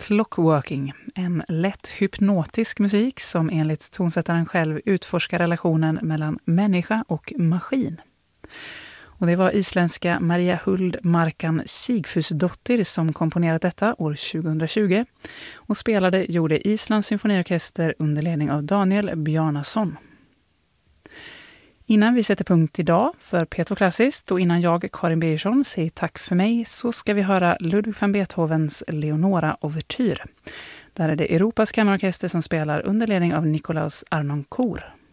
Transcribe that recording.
Clockworking, en lätt hypnotisk musik som enligt tonsättaren själv utforskar relationen mellan människa och maskin. Och det var isländska Maria Huld Markan Sigfusdottir som komponerat detta år 2020 och gjorde Islands symfoniorkester under ledning av Daniel Bjarnason. Innan vi sätter punkt idag för P2 Klassiskt och innan jag, Karin Birgersson, säger tack för mig så ska vi höra Ludwig van Beethovens Leonora-overtyr. Där är det Europas kammarorkester som spelar under ledning av Nikolaus Arnoncourt.